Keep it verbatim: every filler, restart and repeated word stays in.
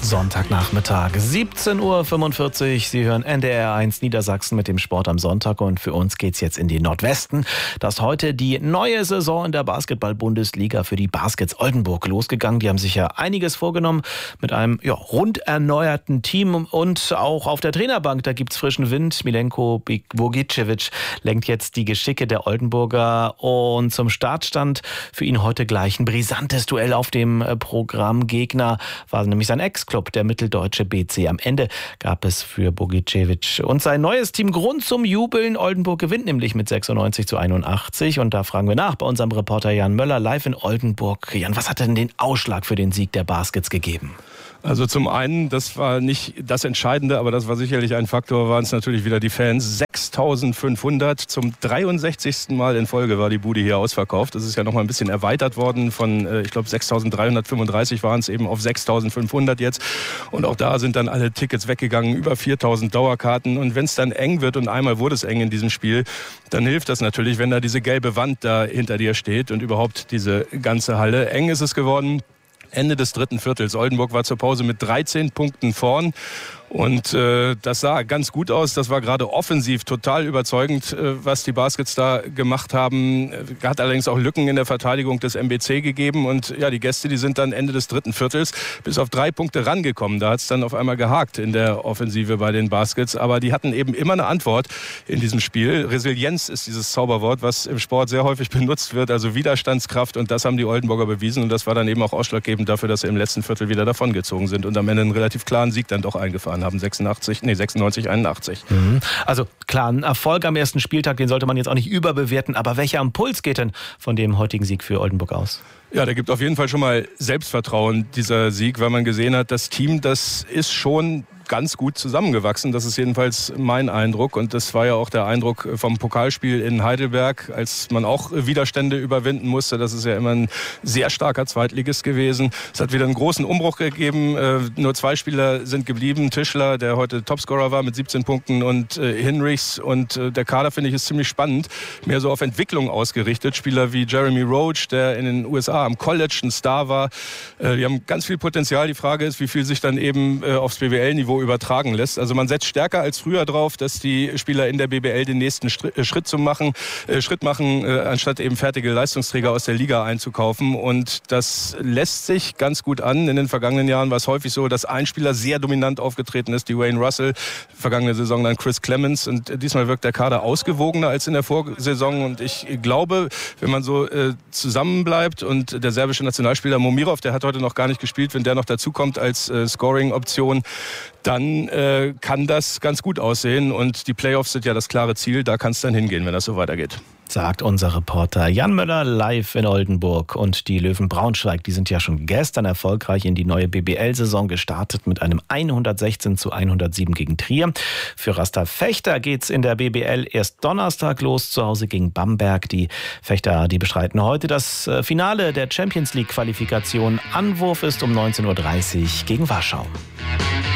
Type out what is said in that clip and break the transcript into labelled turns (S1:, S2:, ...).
S1: Sonntagnachmittag, siebzehn Uhr fünfundvierzig. Sie hören N D R eins Niedersachsen mit dem Sport am Sonntag. Und für uns geht's jetzt in den Nordwesten. Da ist heute die neue Saison in der Basketball-Bundesliga für die Baskets Oldenburg losgegangen. Die haben sich ja einiges vorgenommen mit einem ja, rund erneuerten Team. Und auch auf der Trainerbank, da gibt's frischen Wind. Milenko Bogicevic lenkt jetzt die Geschicke der Oldenburger. Und zum Startstand für ihn heute gleich ein brisantes Duell auf dem Programm. Gegner war nämlich sein Ex-Club, der mitteldeutsche B C. Am Ende gab es für Bogicevic und sein neues Team Grund zum Jubeln. Oldenburg gewinnt nämlich mit sechsundneunzig zu einundachtzig. Und da fragen wir nach bei unserem Reporter Jan Möller live in Oldenburg. Jan, was hat denn den Ausschlag für den Sieg der Baskets gegeben?
S2: Also zum einen, das war nicht das Entscheidende, aber das war sicherlich ein Faktor, waren es natürlich wieder die Fans. sechstausendfünfhundert, zum dreiundsechzigsten Mal in Folge war die Bude hier ausverkauft. Das ist ja noch mal ein bisschen erweitert worden von, ich glaube, sechstausenddreihundertfünfunddreißig waren es eben auf sechstausendfünfhundert jetzt. Und auch da sind dann alle Tickets weggegangen, über viertausend Dauerkarten. Und wenn es dann eng wird, und einmal wurde es eng in diesem Spiel, dann hilft das natürlich, wenn da diese gelbe Wand da hinter dir steht und überhaupt diese ganze Halle. Eng ist es geworden. Ende des dritten Viertels. Oldenburg war zur Pause mit dreizehn Punkten vorn. Und äh, das sah ganz gut aus. Das war gerade offensiv total überzeugend, äh, was die Baskets da gemacht haben. Hat allerdings auch Lücken in der Verteidigung des M B C gegeben. Und ja, die Gäste, die sind dann Ende des dritten Viertels bis auf drei Punkte rangekommen. Da hat es dann auf einmal gehakt in der Offensive bei den Baskets. Aber die hatten eben immer eine Antwort in diesem Spiel. Resilienz ist dieses Zauberwort, was im Sport sehr häufig benutzt wird. Also Widerstandskraft. Und das haben die Oldenburger bewiesen. Und das war dann eben auch ausschlaggebend dafür, dass sie im letzten Viertel wieder davongezogen sind und am Ende einen relativ klaren Sieg dann doch eingefahren haben. sechsundachtzig, nee, sechsundneunzig, einundachtzig.
S1: Mhm. Also klar, ein Erfolg am ersten Spieltag, den sollte man jetzt auch nicht überbewerten. Aber welcher Impuls geht denn von dem heutigen Sieg für Oldenburg aus?
S2: Ja, der gibt auf jeden Fall schon mal Selbstvertrauen, dieser Sieg, weil man gesehen hat, das Team, das ist schon ganz gut zusammengewachsen. Das ist jedenfalls mein Eindruck. Und das war ja auch der Eindruck vom Pokalspiel in Heidelberg, als man auch Widerstände überwinden musste. Das ist ja immer ein sehr starker Zweitligist gewesen. Es hat wieder einen großen Umbruch gegeben. Äh, nur zwei Spieler sind geblieben. Tischler, der heute Topscorer war mit siebzehn Punkten, und äh, Hinrichs. Und äh, der Kader, finde ich, ist ziemlich spannend. Mehr so auf Entwicklung ausgerichtet. Spieler wie Jeremy Roach, der in den U S A am College ein Star war. Äh, die haben ganz viel Potenzial. Die Frage ist, wie viel sich dann eben äh, aufs B B L-Niveau übertragen lässt. Also man setzt stärker als früher drauf, dass die Spieler in der B B L den nächsten Schritt zu machen, äh, Schritt machen, äh, anstatt eben fertige Leistungsträger aus der Liga einzukaufen. Und das lässt sich ganz gut an. In den vergangenen Jahren war es häufig so, dass ein Spieler sehr dominant aufgetreten ist, die Wayne Russell, vergangene Saison dann Chris Clemens. Und diesmal wirkt der Kader ausgewogener als in der Vorsaison. Und ich glaube, wenn man so äh, zusammenbleibt, und der serbische Nationalspieler Momirov, der hat heute noch gar nicht gespielt, wenn der noch dazukommt als äh, Scoring-Option, dann äh, kann das ganz gut aussehen. Und die Playoffs sind ja das klare Ziel. Da kann es dann hingehen, wenn das so weitergeht.
S1: Sagt unser Reporter Jan Möller live in Oldenburg. Und die Löwen Braunschweig, die sind ja schon gestern erfolgreich in die neue B B L-Saison gestartet mit einem hundertsechzehn zu hundertsieben gegen Trier. Für Rasta Fechter geht's in der B B L erst Donnerstag los, zu Hause gegen Bamberg. Die Fechter, die bestreiten heute das Finale der Champions League-Qualifikation. Anwurf ist um neunzehn Uhr dreißig gegen Warschau.